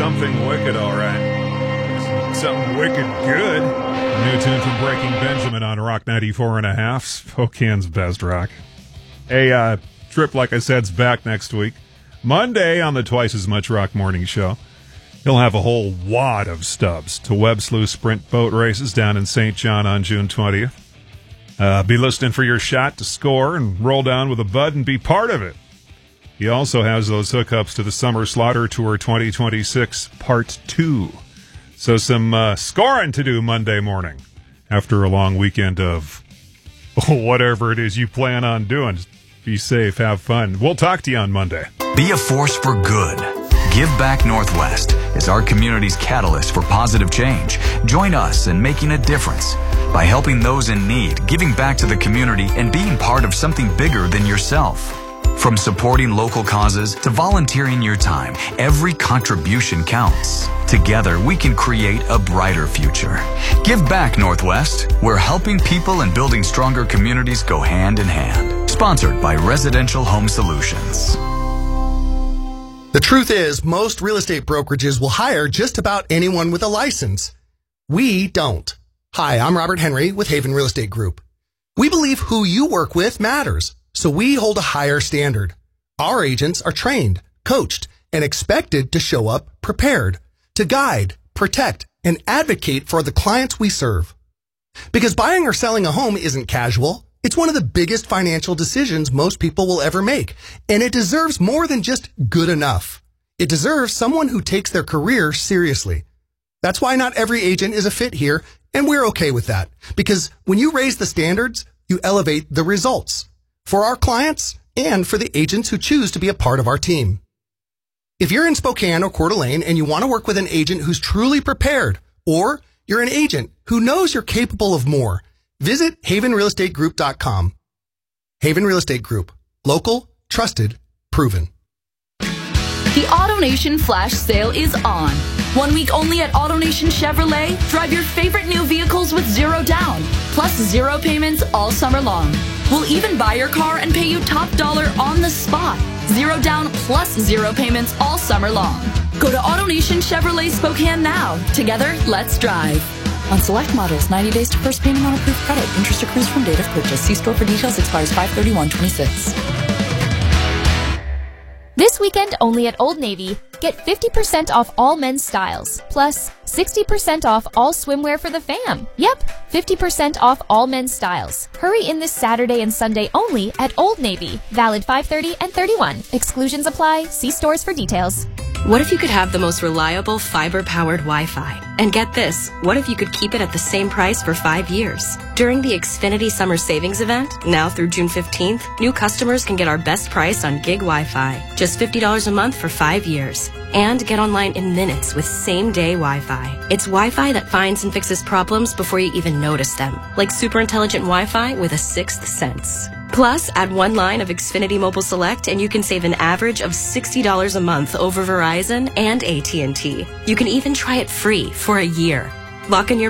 something wicked, all right. Something wicked good. A new tune from Breaking Benjamin on Rock 94.5, Spokane's best rock. Hey, Trip, like I said, is back next week. Monday on the Twice as Much Rock Morning Show. He'll have a whole wad of stubs to Webb Slough Sprint boat races down in St. John on June 20th. Be listening for your shot to score and roll down with a bud and be part of it. He also has those hookups to the Summer Slaughter Tour 2026 Part 2. So some scoring to do Monday morning after a long weekend of whatever it is you plan on doing. Be safe, have fun. We'll talk to you on Monday. Be a force for good. Give Back Northwest is our community's catalyst for positive change. Join us in making a difference by helping those in need, giving back to the community, and being part of something bigger than yourself. From supporting local causes to volunteering your time, every contribution counts. Together, we can create a brighter future. Give Back Northwest, where helping people and building stronger communities go hand in hand. Sponsored by Residential Home Solutions. The truth is, most real estate brokerages will hire just about anyone with a license. We don't. Hi, I'm Robert Henry with Haven Real Estate Group. We believe who you work with matters, so we hold a higher standard. Our agents are trained, coached, and expected to show up prepared, to guide, protect, and advocate for the clients we serve. Because buying or selling a home isn't casual. It's one of the biggest financial decisions most people will ever make, and it deserves more than just good enough. It deserves someone who takes their career seriously. That's why not every agent is a fit here, and we're okay with that, because when you raise the standards, you elevate the results for our clients and for the agents who choose to be a part of our team. If you're in Spokane or Coeur d'Alene and you want to work with an agent who's truly prepared, or you're an agent who knows you're capable of more, visit havenrealestategroup.com. Haven Real Estate Group. Local, trusted, proven. The AutoNation Flash Sale is on. 1 week only at AutoNation Chevrolet. Drive your favorite new vehicles with zero down, plus zero payments all summer long. We'll even buy your car and pay you top dollar on the spot. Zero down plus zero payments all summer long. Go to AutoNation Chevrolet Spokane now. Together, let's drive. On select models, 90 days to first payment on approved credit. Interest accrues from date of purchase. See store for details. Expires 5/31/26. This weekend only at Old Navy, get 50% off all men's styles, plus 60% off all swimwear for the fam. Yep, 50% off all men's styles. Hurry in this Saturday and Sunday only at Old Navy. Valid 5/30 and 31. Exclusions apply. See stores for details. What if you could have the most reliable fiber-powered Wi-Fi? And get this, what if you could keep it at the same price for 5 years? During the Xfinity Summer Savings Event, now through June 15th, new customers can get our best price on gig Wi-Fi. Just $50 a month for 5 years. And get online in minutes with same-day Wi-Fi. It's Wi-Fi that finds and fixes problems before you even notice them. Like super intelligent Wi-Fi with a sixth sense. Plus, add one line of Xfinity Mobile Select and you can save an average of $60 a month over Verizon and AT&T. You can even try it free for a year. Lock in your